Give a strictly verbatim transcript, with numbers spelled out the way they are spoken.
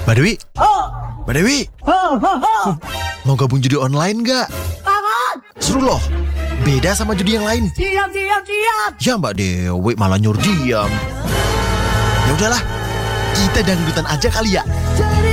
Mbak Dewi, Oh, Mbak Dewi, oh, oh, oh. mau gabung judi online nggak? Banget. Seru loh, beda sama judi yang lain. Diam, diam, diam. Ya Mbak Dewi malah nyuruh diam. Ya udahlah, kita dangdutan aja kali ya.